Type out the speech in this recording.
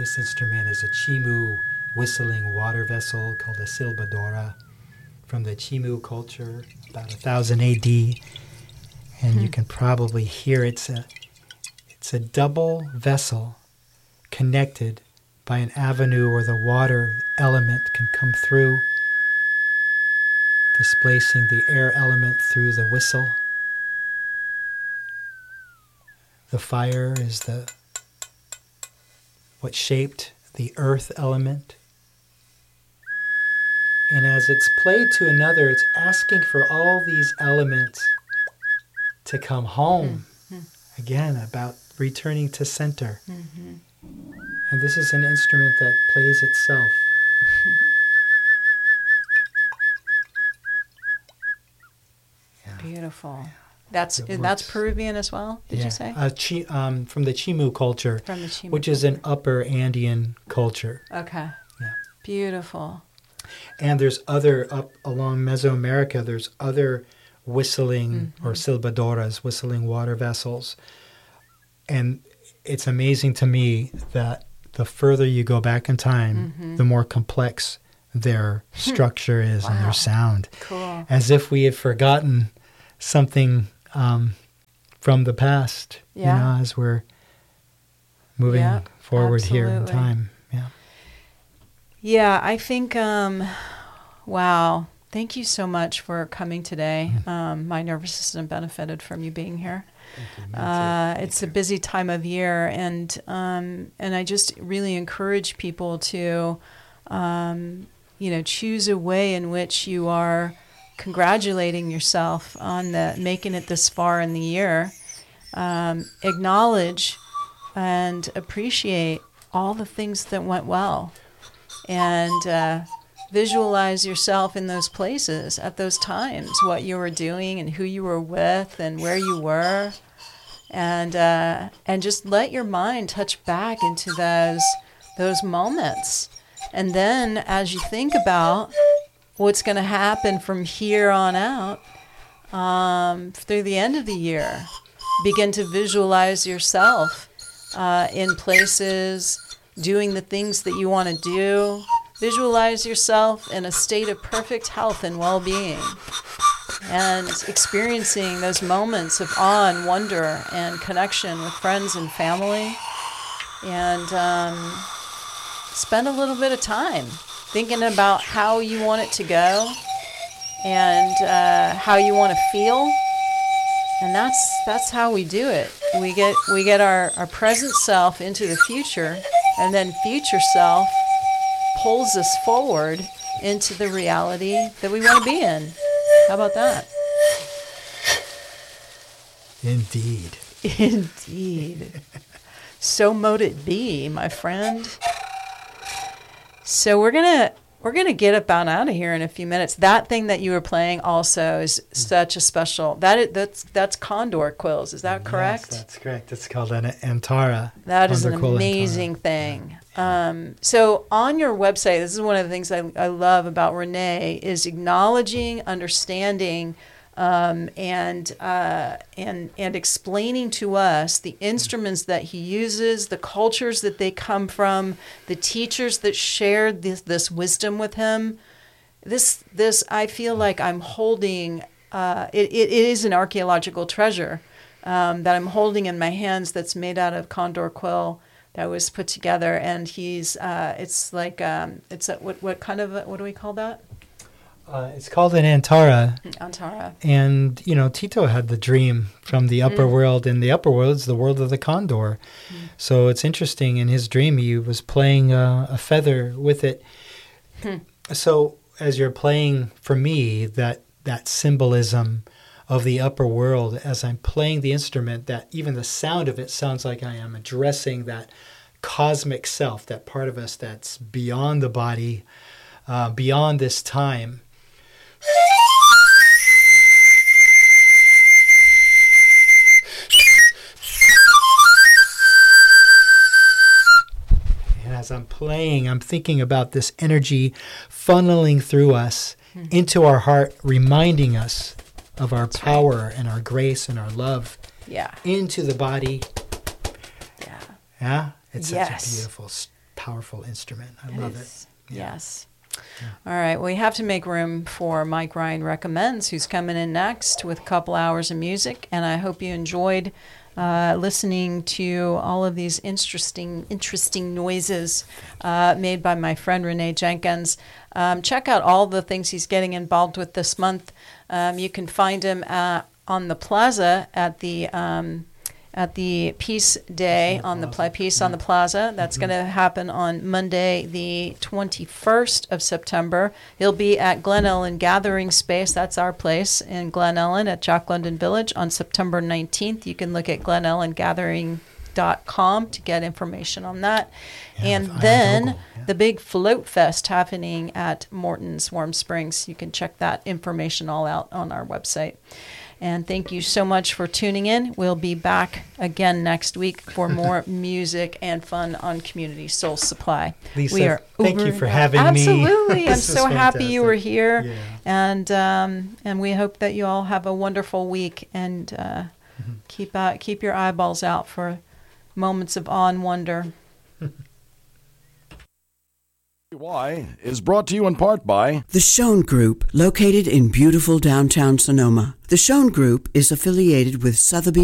This instrument is a Chimu whistling water vessel called a silbadora from the Chimu culture, about 1000 AD. And you can probably hear it's a double vessel connected by an avenue where the water element can come through, displacing the air element through the whistle. The fire is what shaped the earth element. And as it's played to another, it's asking for all these elements to come home. Again, about returning to center. And this is an instrument that plays itself. Beautiful. That's Peruvian as well, did you say? From the Chimu culture, which is an upper Andean culture. Okay. Yeah. Beautiful. And there's up along Mesoamerica, there's other whistling or silbadoras, whistling water vessels. And it's amazing to me that the further you go back in time, the more complex their structure is and their sound. Cool. As if we had forgotten something from the past, as we're moving forward here in time. Yeah, I think, wow, thank you so much for coming today. My nervous system benefited from you being here. It's a busy time of year, and I just really encourage people to, choose a way in which you are congratulating yourself on making it this far in the year. Acknowledge and appreciate all the things that went well, and visualize yourself in those places at those times, what you were doing and who you were with and where you were, and just let your mind touch back into those moments. And then as you think about what's going to happen from here on out through the end of the year, begin to visualize yourself in places, doing the things that you want to do. Visualize yourself in a state of perfect health and well-being, and experiencing those moments of awe and wonder and connection with friends and family. And spend a little bit of time thinking about how you want it to go and how you want to feel. And that's how we do it. We get our present self into the future, and then future self pulls us forward into the reality that we want to be in. How about that? Indeed. Indeed. So mote it be, my friend. So we're gonna get up and out of here in a few minutes. That thing that you were playing also is such a special. That's condor quills. Is that correct? Yes, that's correct. It's called an Antara. That is an amazing thing. So on your website, this is one of the things I love about René, is acknowledging, understanding, and explaining to us the instruments that he uses, the cultures that they come from, the teachers that shared this wisdom with him. This I feel like I'm holding. It is an archaeological treasure that I'm holding in my hands. That's made out of condor quill that was put together, and he's. It's like what kind of what do we call that? It's called an Antara. Antara. And, Tito had the dream from the upper world, and the upper world is the world of the condor. So it's interesting, in his dream, he was playing a feather with it. So as you're playing, for me, that symbolism of the upper world, as I'm playing the instrument, that even the sound of it sounds like I am addressing that cosmic self, that part of us that's beyond the body, beyond this time. And as I'm playing, I'm thinking about this energy funneling through us into our heart, reminding us of our power and our grace and our love into the body. Yeah. It's such a beautiful, powerful instrument. I love it. Yeah. Yes. All right. Well, we have to make room for Mike Ryan Recommends, who's coming in next with a couple hours of music. And I hope you enjoyed listening to all of these interesting noises made by my friend Renee Jenkins. Check out all the things he's getting involved with this month. You can find him on the plaza at the Peace Day on the Peace on the Plaza. That's going to happen on Monday, the 21st of September. He'll be at Glen Ellen Gathering Space. That's our place in Glen Ellen at Jack London Village on September 19th. You can look at glenellengathering.com to get information on that. And then the big Float Fest happening at Morton's Warm Springs. You can check that information all out on our website. And thank you so much for tuning in. We'll be back again next week for more music and fun on Community Soul Supply. Lisa, thank you for having me. Absolutely. I'm so happy you were here. Yeah. And we hope that you all have a wonderful week, and keep your eyeballs out for moments of awe and wonder. Why is brought to you in part by The Schoen Group, located in beautiful downtown Sonoma. The Schoen Group is affiliated with Sotheby's